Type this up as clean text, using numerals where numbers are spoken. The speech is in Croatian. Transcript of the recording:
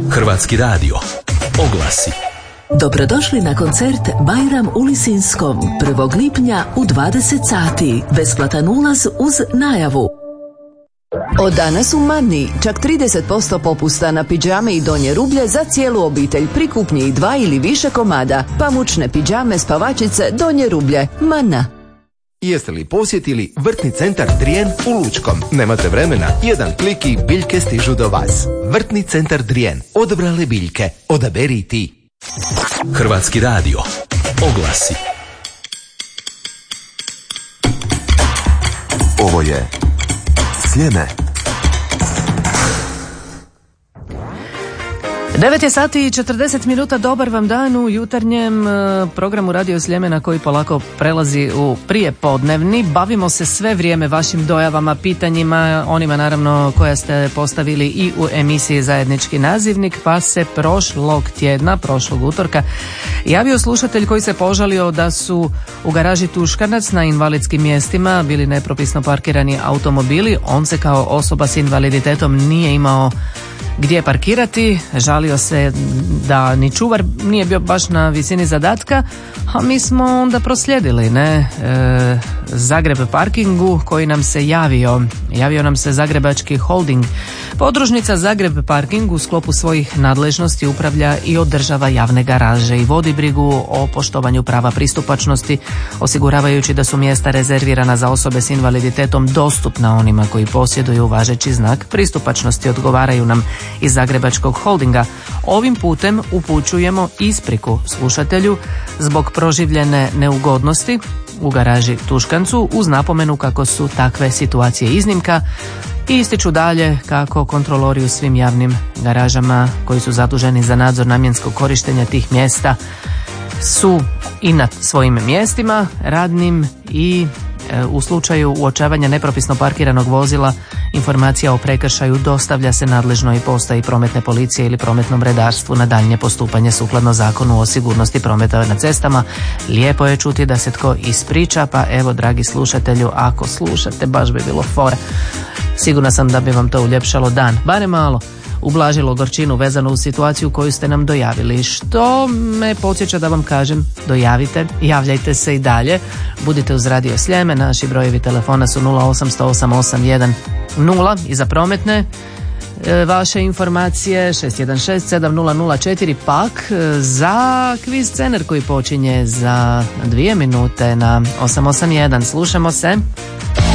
Hrvatski radio. Oglasi. Dobrodošli na koncert Bajram u Lisinskom 1. lipnja u 20 sati. Besplatan ulaz uz najavu. Od danas u Manni čak 30% popusta na pidžame i donje rublje za cijelu obitelj pri kupnji 2 ili više komada. Pamučne pidžame, spavačice, donje rublje. Manna. Jeste li posjetili Vrtni centar Drijen u Lučkom? Nemate vremena? Jedan klik i biljke stižu do vas. Vrtni centar Drijen. Odabrale biljke. Odaberi ti. Hrvatski radio. Oglasi. Ovo je Sljeme. 9 je sati i 40 minuta, dobar vam dan u jutarnjem programu Radio Sljemena koji polako prelazi u prijepodnevni. Bavimo se sve vrijeme vašim dojavama, pitanjima, onima naravno koja ste postavili i u emisiji Zajednički nazivnik, pa se prošlog utorka javio slušatelj koji se požalio da su u garaži Tuškanac na invalidskim mjestima bili nepropisno parkirani automobili. On se kao osoba s invaliditetom nije imao gdje parkirati, žalio se da ni čuvar nije bio baš na visini zadatka, a mi smo onda proslijedili Zagreb parkingu koji nam se javio nam se Zagrebački holding. Podružnica Zagreb parking u sklopu svojih nadležnosti upravlja i održava javne garaže i vodi brigu o poštovanju prava pristupačnosti, osiguravajući da su mjesta rezervirana za osobe s invaliditetom dostupna onima koji posjeduju važeći znak pristupačnosti, odgovaraju nam iz Zagrebačkog holdinga. Ovim putem upućujemo ispriku slušatelju zbog proživljene neugodnosti u garaži Tuškancu uz napomenu kako su takve situacije iznimka i ističu dalje kako kontrolori u svim javnim garažama koji su zaduženi za nadzor namjenskog korištenja tih mjesta su i na svojim mjestima radnim i u slučaju uočavanja nepropisno parkiranog vozila informacija o prekršaju dostavlja se nadležnoj postaji prometne policije ili prometnom redarstvu na daljnje postupanje sukladno Zakonu o sigurnosti prometa na cestama. Lijepo je čuti da se tko ispriča, pa evo dragi slušatelju, ako slušate baš bi bilo fora. Sigurna sam da bi vam to uljepšalo dan, barem malo ublažilo gorčinu vezano uz situaciju koju ste nam dojavili, što me podsjeća da vam kažem dojavite, javljajte se i dalje, budite uz Radio Sljeme, naši brojevi telefona su 0800 881 i za prometne vaše informacije 616 7004, pak za kviz cener koji počinje za 2 minute na 881. Slušamo se.